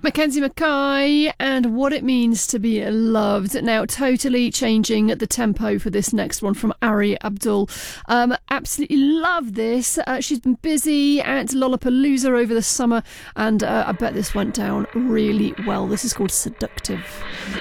Mackenzie Mackay and What It Means to Be Loved. Now, totally changing the tempo for this next one from Ari Abdul. Absolutely love this. She's been busy at Lollapalooza over the summer, and I bet this went down really well. This is called Seductive.